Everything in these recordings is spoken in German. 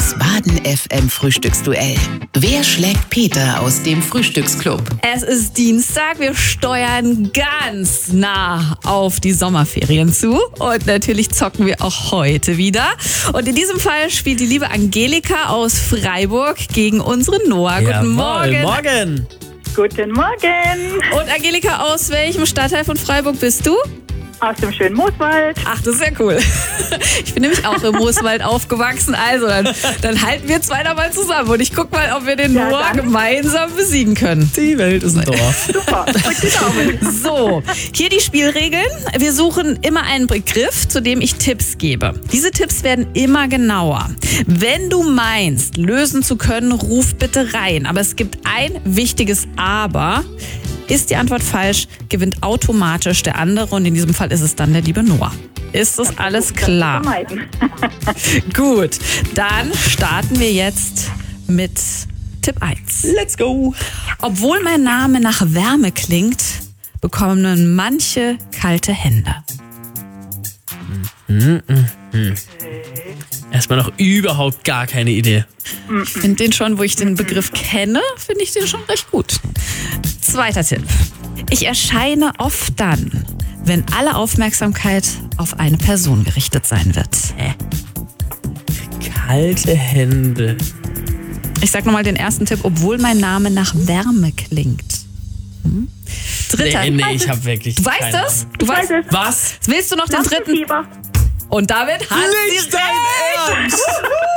Das Baden FM Frühstücksduell. Wer schlägt Peter aus dem Frühstücksclub? Es ist Dienstag, wir steuern ganz nah auf die Sommerferien zu und natürlich zocken wir auch heute wieder. Und in diesem Fall spielt die liebe Angelika aus Freiburg gegen unsere Noah. Guten Morgen. Morgen. Guten Morgen. Und Angelika, aus welchem Stadtteil von Freiburg bist du? Aus dem schönen Mooswald. Ach, das ist ja cool. Ich bin nämlich auch im Mooswald aufgewachsen. Also, dann halten wir zwei da mal zusammen. Und ich guck mal, ob wir den Noah gemeinsam besiegen können. Die Welt ist ein Dorf. Super, drück die Daumen. So, hier die Spielregeln. Wir suchen immer einen Begriff, zu dem ich Tipps gebe. Diese Tipps werden immer genauer. Wenn du meinst, lösen zu können, ruf bitte rein. Aber es gibt ein wichtiges Aber. Ist die Antwort falsch, gewinnt automatisch der andere und in diesem Fall ist es dann der liebe Noah. Ist das alles klar? Gut, dann starten wir jetzt mit Tipp 1. Let's go. Obwohl mein Name nach Wärme klingt, bekommen manche kalte Hände. Erstmal noch überhaupt gar keine Idee. Ich finde den schon, wo ich den Begriff kenne, finde ich den schon recht gut. Zweiter Tipp. Ich erscheine oft dann, wenn alle Aufmerksamkeit auf eine Person gerichtet sein wird. Kalte Hände. Ich sag nochmal den ersten Tipp, obwohl mein Name nach Wärme klingt. Dritter. Nee, ich habe wirklich. Du weißt keine das? Ahnung. Du weißt es. Was? Willst du noch den dritten? Lampenfieber. Und damit hat sie Nicht dein recht. Ernst!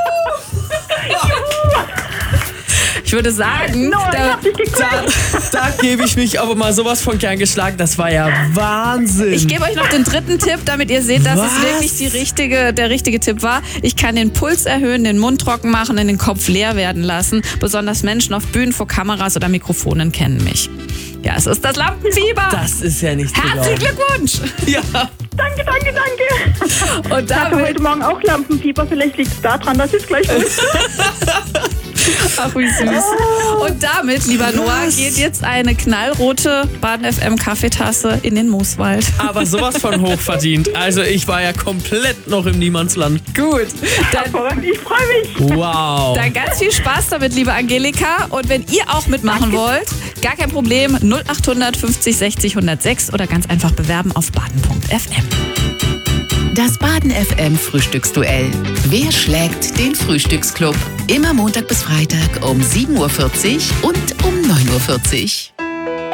Ich würde sagen, No, ich hab dich gekriegt. Da gebe ich mich aber mal sowas von gern geschlagen. Das war ja Wahnsinn. ich gebe euch noch den dritten Tipp, damit ihr seht, dass Was? es wirklich der richtige Tipp war. Ich kann den Puls erhöhen, den Mund trocken machen und den Kopf leer werden lassen. Besonders Menschen auf Bühnen vor Kameras oder Mikrofonen kennen mich. Ja, es ist das Lampenfieber. Das ist ja nicht zu Herzlichen glauben. Glückwunsch. Ja. Danke. Und Ich hatte damit, heute Morgen auch Lampenfieber. Vielleicht liegt es daran, dass ich gleich wusste. ach wie süß. Und damit, lieber Noah, geht jetzt eine knallrote Baden FM Kaffeetasse in den Mooswald. Aber sowas von hochverdient. Also ich war ja komplett noch im Niemandsland. Gut. Hervorragend, ich freue mich. Wow. Dann ganz viel Spaß damit, liebe Angelika. Und wenn ihr auch mitmachen wollt, gar kein Problem, 0800 50 60 106 oder ganz einfach bewerben auf baden.fm. Das Baden FM Frühstücksduell. Wer schlägt den Frühstücksclub? Immer Montag bis Freitag um 7.40 Uhr und um 9.40 Uhr.